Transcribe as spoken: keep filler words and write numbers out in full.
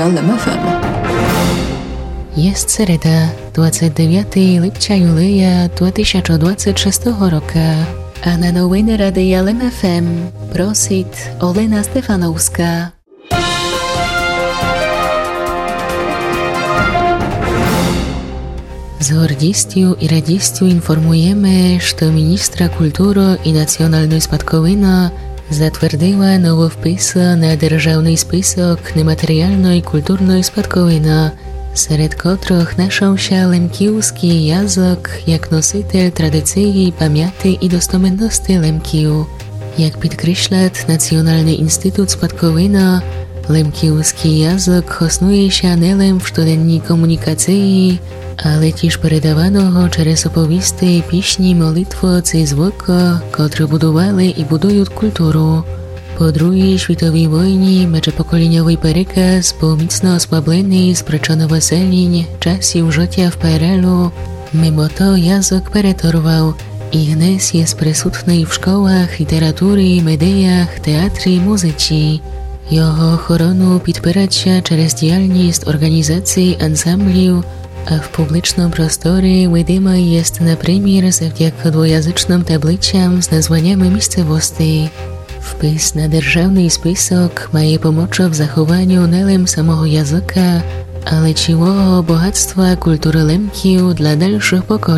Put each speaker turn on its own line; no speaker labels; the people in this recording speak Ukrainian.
L M F M.
Jest середа, двадцять дев'ятого липня юлія дві тисячі двадцять шостого року, а на новини Ради Л М Ф М просить Олена Стефановська. Z гордістю і радістю інформуємо, що міністра культури і національної спадковини затвердила нововпис на державний список нематеріальної культурної спадковини, серед котрих знайшовся лемківський язик як носитель традиції, пам'яті і достоменності лемків. Як підкреслить Національний інститут спадковини, лемківський язик основується не лише в щоденній комунікації, але тіж передаваного через оповісти, пісні, молитви ці звуки, котрі будували і будують культуру. Po Другій світовій війні межпоколіннєвий переказ був міцно ослаблений з причин виселень, часів життя в П Р Л. Мимо то язик переторвав, і гнес є присутній в школах, літературі, медіях, театрі, музиці. Його охорону підпирається через діяльність організацій, ансамблів, а в публічному просторі видимий є, наприклад, завдяки двоязичним табличкам з названнями місцевостей. Впис на державний список має помочь в захованню не лише самого язика, але цілого багатства культури лемків для дальших поколінь.